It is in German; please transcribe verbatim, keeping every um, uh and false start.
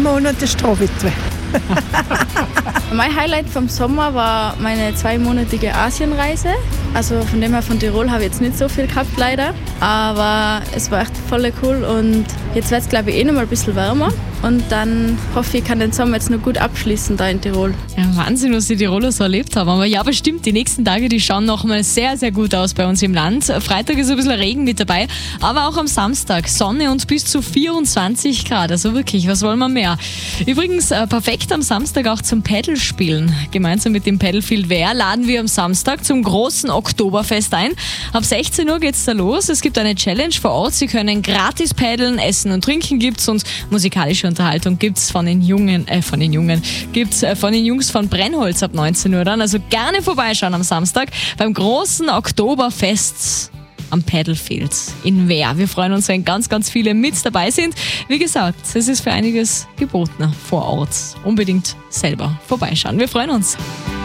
Monate Strohwitwe. Mein Highlight vom Sommer war meine zweimonatige Asienreise. Also von dem her von Tirol habe ich jetzt nicht so viel gehabt leider, aber es war echt voll cool und jetzt wird es glaube ich eh noch mal ein bisschen wärmer und dann hoffe ich, ich kann den Sommer jetzt noch gut abschließen da in Tirol. Ja, Wahnsinn, was die Tiroler so erlebt haben. Aber ja, bestimmt, die nächsten Tage, die schauen noch mal sehr, sehr gut aus bei uns im Land. Freitag ist ein bisschen Regen mit dabei, aber auch am Samstag Sonne und bis zu vierundzwanzig Grad. Also wirklich, was wollen wir mehr? Übrigens, äh, perfekt am Samstag auch zum Paddlespielen. Gemeinsam mit dem Paddlefield Wehr laden wir am Samstag zum großen Oktoberfest ein. Ab sechzehn Uhr geht's da los. Es gibt eine Challenge vor Ort. Sie können gratis paddeln, Essen und Trinken gibt's und musikalische Unterhaltung gibt's von den Jungen, äh, von den Jungen, gibt's äh, von den Jungs von Brennholz ab neunzehn Uhr dann. Also gerne vorbeischauen am Samstag beim großen Oktoberfest am Paddlefield in Wehr. Wir freuen uns, wenn ganz, ganz viele mit dabei sind. Wie gesagt, es ist für einiges geboten vor Ort. Unbedingt selber vorbeischauen. Wir freuen uns.